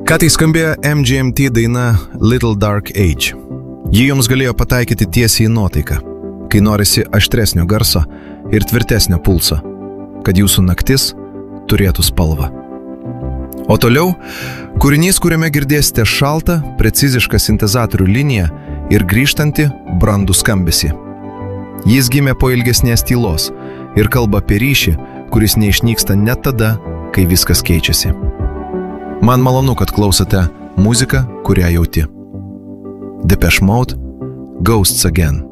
Ką tai skambėjo MGMT daina Little Dark Age. Ji jums galėjo pataikyti tiesiai į nuotaiką, kai norisi aštresnio garso ir tvirtesnio pulso, kad jūsų naktis turėtų spalvą. O toliau, kūrinys, kuriame girdėsite šaltą, precizišką sintezatorių liniją ir grįžtantį brandų skambesį. Jis gimė po ilgesnės tylos ir kalba apie ryšį, kuris neišnyksta net tada, kai viskas keičiasi. Man malonu, kad klausote muziką, kurią jauti. Depeche Mode, Ghosts Again.